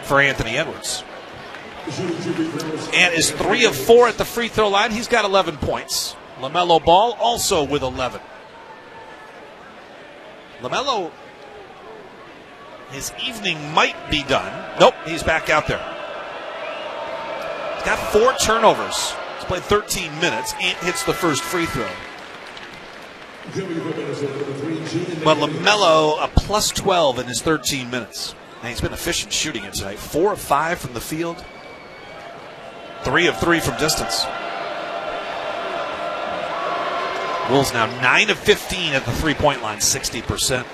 for Anthony Edwards. And is 3 of 4 at the free throw line. He's got 11 points. LaMelo Ball also with 11. LaMelo, his evening might be done. Nope, he's back out there. He's got 4 turnovers. He's played 13 minutes. Ant hits the first free throw. But LaMelo, a plus 12 in his 13 minutes. And he's been efficient shooting it tonight. 4 of 5 from the field. 3 of 3 from distance. Wolves now 9 of 15 at the three-point line, 60%.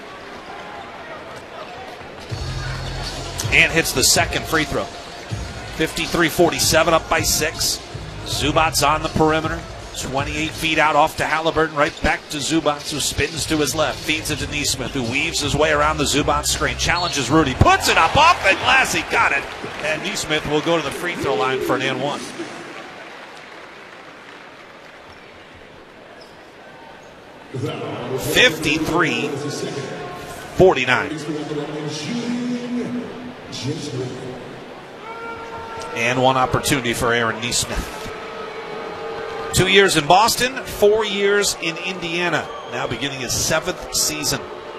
And hits the second free throw. 53-47, up by 6. Zubac's on the perimeter. 28 feet out off to Halliburton, right back to Zubac, who spins to his left, feeds it to Nesmith, who weaves his way around the Zubac screen, challenges Rudy, puts it up off the glass, he got it, and Nesmith will go to the free throw line for an and one. (53-49). And one opportunity for Aaron Nesmith. 2 years in Boston, 4 years in Indiana. Now beginning his 7th season.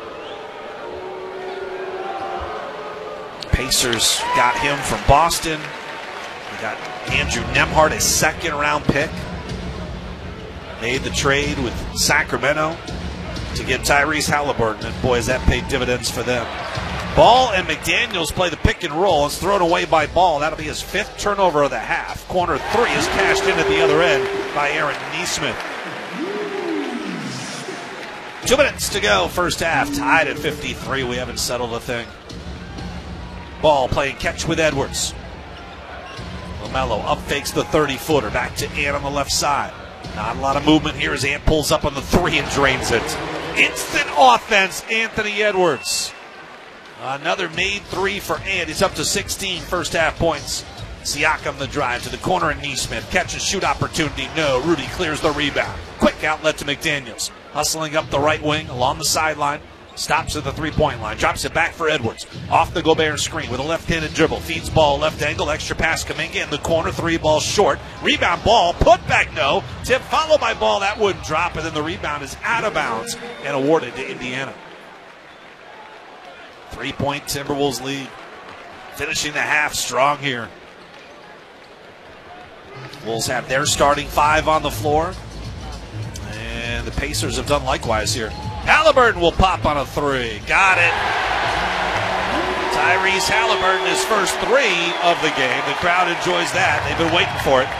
Pacers got him from Boston. They got Andrew Nembhard, a second-round pick. Made the trade with Sacramento to get Tyrese Halliburton, and boy, has that paid dividends for them. Ball and McDaniels play the pick and roll. It's thrown away by Ball. That'll be his 5th turnover of the half. Corner 3 is cashed in at the other end by Aaron Nesmith. 2 minutes to go, first half. Tied at 53. We haven't settled a thing. Ball playing catch with Edwards. LaMelo up fakes the 30-footer. Back to Ant on the left side. Not a lot of movement here as Ant pulls up on the 3 and drains it. Instant offense, Anthony Edwards. Another made 3 for Ant. He's up to 16 first half points. Siakam the drive to the corner and Nesmith. Catch and shoot opportunity. No. Rudy clears the rebound. Quick outlet to McDaniels. Hustling up the right wing along the sideline. Stops at the three-point line. Drops it back for Edwards. Off the Gobert screen with a left-handed dribble. Feeds Ball left angle. Extra pass Kuminga in the corner. 3 ball short. Rebound Ball. Put back no. Tip followed by Ball. That wouldn't drop. And then the rebound is out of bounds and awarded to Indiana. 3-point Timberwolves lead. Finishing the half strong here. Wolves have their starting 5 on the floor. And the Pacers have done likewise here. Halliburton will pop on a 3. Got it. Tyrese Halliburton, his first 3 of the game. The crowd enjoys that. They've been waiting for it.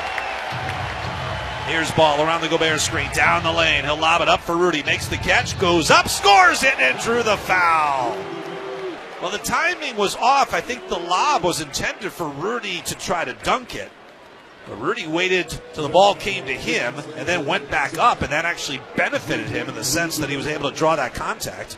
Here's Ball around the Gobert screen. Down the lane. He'll lob it up for Rudy. Makes the catch. Goes up. Scores it and drew the foul. Well, the timing was off. I think the lob was intended for Rudy to try to dunk it. But Rudy waited till the ball came to him and then went back up, and that actually benefited him in the sense that he was able to draw that contact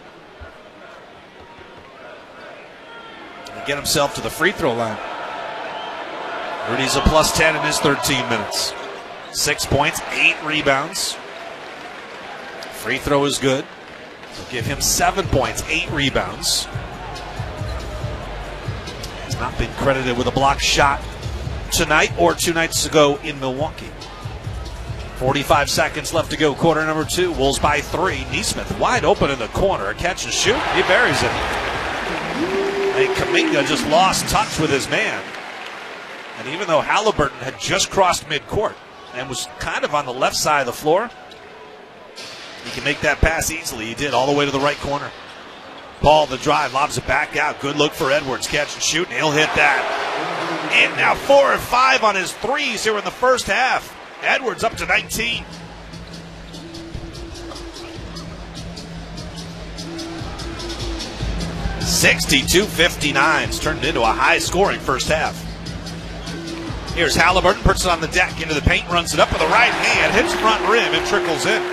and get himself to the free throw line. Rudy's a plus 10 in his 13 minutes. 6 points, 8 rebounds. Free throw is good. So give him 7 points, 8 rebounds. Has not been credited with a blocked shot tonight or 2 nights ago in Milwaukee. 45 seconds left to go, quarter number 2. Wolves by 3. Nesmith wide open in the corner. Catch and shoot. He buries it. And Kuminga just lost touch with his man. And even though Halliburton had just crossed midcourt and was kind of on the left side of the floor, he can make that pass easily. He did, all the way to the right corner. Ball, the drive, lobs it back out. Good look for Edwards. Catch and shoot, and he'll hit that. And now 4 of 5 on his threes here in the first half. Edwards up to 19. (62-59). It's turned into a high-scoring first half. Here's Halliburton, puts it on the deck, into the paint, runs it up with the right hand, hits front rim, and trickles in.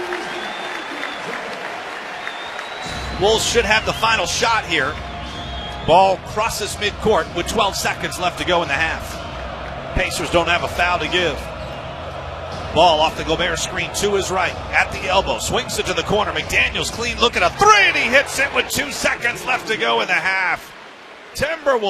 Wolves should have the final shot here. Ball crosses midcourt with 12 seconds left to go in the half. Pacers don't have a foul to give. Ball off the Gobert screen to his right, at the elbow, swings it to the corner. McDaniels clean look at a 3, and he hits it with 2 seconds left to go in the half. Timberwolves